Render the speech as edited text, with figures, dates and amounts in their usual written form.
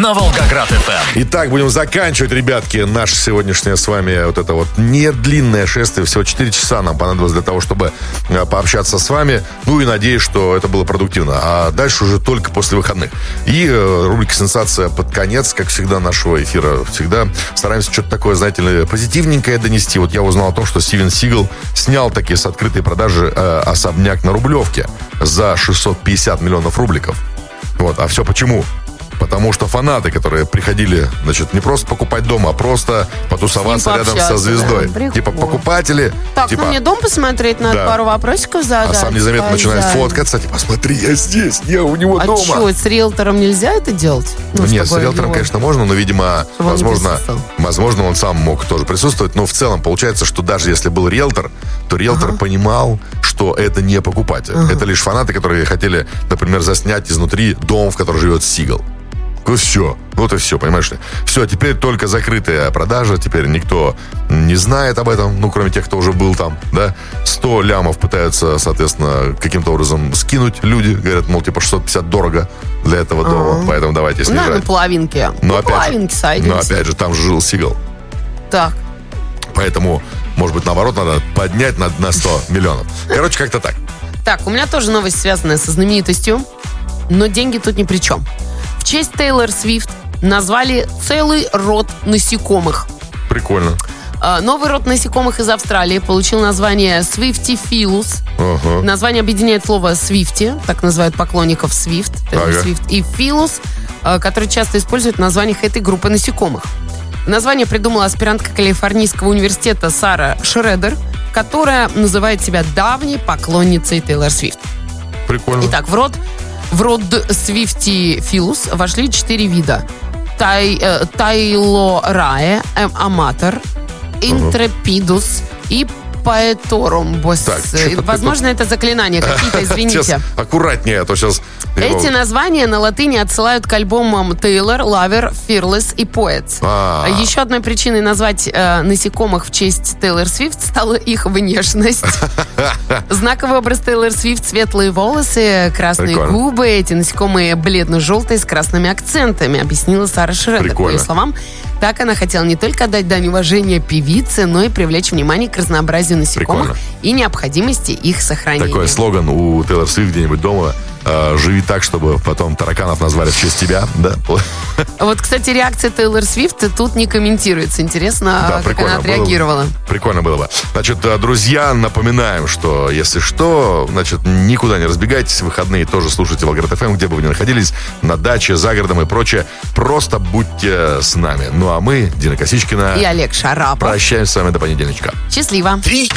на Волгоград-ФМ. Итак, будем заканчивать, ребятки, наше сегодняшнее с вами вот это вот не длинное шествие. Всего 4 часа нам понадобилось для того, чтобы пообщаться с вами. Ну и надеюсь, что это было продуктивно. А дальше уже только после выходных. И рубрика «Сенсация» под конец, как всегда, нашего эфира. Всегда стараемся что-то такое, знаете ли, позитивненькое донести. Вот я узнал о том, что Стивен Сигал снял таки с открытой продажи особняк на Рублевке за 650 миллионов рубликов. Вот. А все почему? Потому что фанаты, которые приходили, значит, не просто покупать дом, а просто потусоваться рядом со звездой. Да, типа покупатели. Так, типа, ну мне дом посмотреть, надо пару вопросиков задать. А сам незаметно начинает фоткаться. Типа, смотри, я здесь, я у него дома. А что, с риэлтором нельзя это делать? Ну, нет, с риэлтором, конечно, можно, но, видимо, возможно, он сам мог тоже присутствовать. Но в целом получается, что даже если был риэлтор, то риэлтор понимал, что это не покупатель. Это лишь фанаты, которые хотели, например, заснять изнутри дом, в котором живет Сигал. Ну все, вот и все, понимаешь ли. Все, теперь только закрытая продажа, теперь никто не знает об этом, ну, кроме тех, кто уже был там, да. 100 лямов пытаются, соответственно, каким-то образом скинуть люди. Говорят, мол, типа 650 дорого для этого дома, поэтому давайте снижать. На половинке. Но половинке сойдемся. Но опять же, там же жил Сигал. Так. Поэтому, может быть, наоборот, надо поднять на 100 миллионов. Короче, как-то так. Так, у меня тоже новость, связанная со знаменитостью, но деньги тут ни при чем. В честь Тейлор Свифт назвали целый род насекомых. Прикольно. Новый род насекомых из Австралии получил название Swiftyphilus. Название объединяет слово Swifty, так называют поклонников Swift, Swift, и Philus, который часто используют в названиях этой группы насекомых. Название придумала аспирантка Калифорнийского университета Сара Шредер, которая называет себя давней поклонницей Тейлор Свифт. Прикольно. Итак, в род Swiftyphilus вошли 4 вида. Тайлорае, Аматор, Интрепидус и Поэторумбос. Возможно, это заклинания какие-то, извините. Сейчас аккуратнее, а то сейчас... Эти названия на латыни отсылают к альбомам Taylor, Lover, Fearless и Poets. Еще одной причиной назвать насекомых в честь Тейлор Свифт стала их внешность. Знаковый образ Тейлор Свифт — светлые волосы, красные губы. Эти насекомые бледно-желтые с красными акцентами, объяснила Сара Шредер. По ее словам, так она хотела не только отдать дань уважения певице, но и привлечь внимание к разнообразию насекомых и необходимости их сохранения. Такой слоган у Тейлор Свифт где-нибудь дома: живи так, чтобы потом тараканов назвали в честь тебя, да? Вот, кстати, реакция Тейлор Свифт тут не комментируется. Интересно, как она отреагировала. Прикольно было бы. Значит, друзья, напоминаем, что, если что, значит, никуда не разбегайтесь. В выходные тоже слушайте Волгоград-ФМ, где бы вы ни находились, на даче, за городом и прочее. Просто будьте с нами. Ну, а мы, Дина Косичкина и Олег Шарапов, прощаемся с вами до понедельничка. Счастливо.